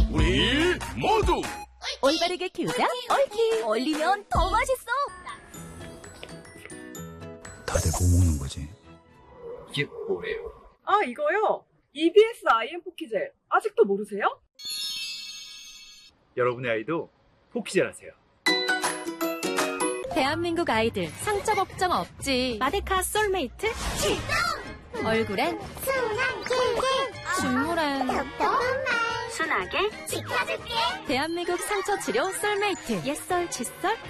우리 모두 올바르게 키우자 옳키. 얼리면 더 맛있어. 다들 뭐 먹는 거지? 이게 뭐래요? 아, 이거요? EBS IM 포키젤. 아직도 모르세요? 여러분의 아이도 포키젤 하세요. 대한민국 아이들 상처 걱정 없지. 마데카 솔메이트 출동. 얼굴엔 순한 꿀꿀. 눈물엔 순하게 지켜줄게. 대한민국 상처 치료 솔메이트. 옛설 칫솔